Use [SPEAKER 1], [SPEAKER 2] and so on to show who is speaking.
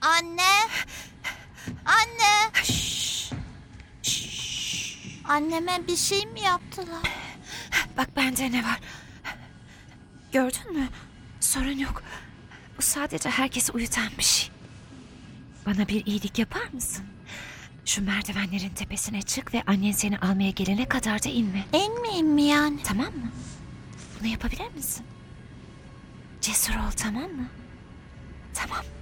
[SPEAKER 1] Anne! Anne!
[SPEAKER 2] Şşş.
[SPEAKER 1] Anneme bir şey mi yaptılar?
[SPEAKER 2] Bak bende ne var. Gördün mü? Sorun yok. Bu sadece herkesi uyutan bir şey. Bana bir iyilik yapar mısın? Şu merdivenlerin tepesine çık ve annen seni almaya gelene kadar da inme.
[SPEAKER 1] İnmeyeyim mi yani?
[SPEAKER 2] Tamam mı? Bunu yapabilir misin? Cesur ol, tamam mı? Tamam.